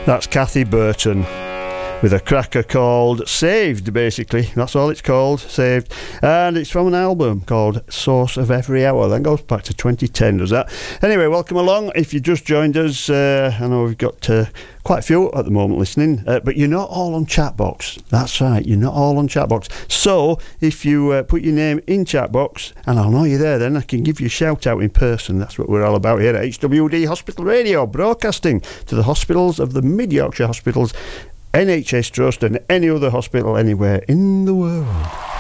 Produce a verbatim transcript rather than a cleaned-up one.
That's Kathy Burton with a cracker called Saved, basically. That's all it's called, Saved. And it's from an album called Source of Every Hour. That goes back to twenty ten, does that? Anyway, welcome along. If you just joined us, uh, I know we've got uh, quite a few at the moment listening, uh, but you're not all on Chatbox. That's right, you're not all on Chatbox. So, if you uh, put your name in Chatbox, and I'll know you're there then, I can give you a shout out in person. That's what we're all about here at H W D Hospital Radio, broadcasting to the hospitals of the Mid-Yorkshire Hospitals, N H S Trust and any other hospital anywhere in the world.